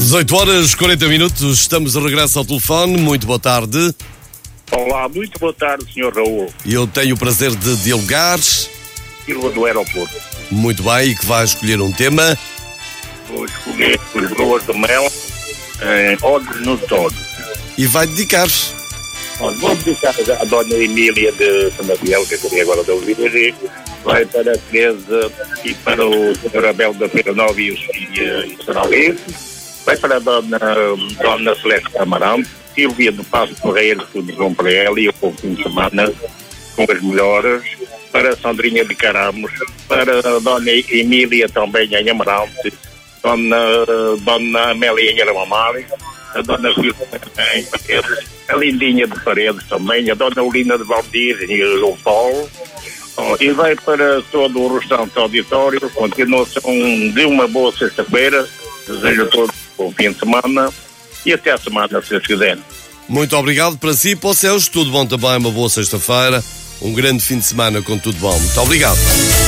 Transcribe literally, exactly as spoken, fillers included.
dezoito horas, quarenta minutos, estamos de regresso ao telefone. Muito boa tarde. Olá, muito boa tarde, senhor Raul. E eu tenho o prazer de dialogar. Silva do aeroporto. Muito bem, e que vai escolher um tema. Vou escolher os Boas do Mel, eh, Olhos no Todo. E vai dedicar. Olha, vou dedicar à dona Emília de Sanabiel, que eu queria agora de ouvir, vai para a Teresa e para o senhor Abel da Feira Nova e os filhos Sarauense, vai para a dona, dona Celeste Amarante, Silvia do Passo Correia, tudo bom para ela e o povo fim de semana com as melhoras, para a Sandrinha de Caramos, para a dona Emília também em Amarante, dona, dona Amélia em Aramamar, a dona Rita em Paredes, a Lindinha de Paredes também, a dona Olina de Valdir e o João Paulo. Oh, e vai para todo o restante auditório, continuação de uma boa sexta-feira, desejo a todos um bom fim de semana e até a semana, se Deus quiser. Muito obrigado para si e para os seus, tudo bom também, uma boa sexta-feira, um grande fim de semana com tudo bom. Muito obrigado.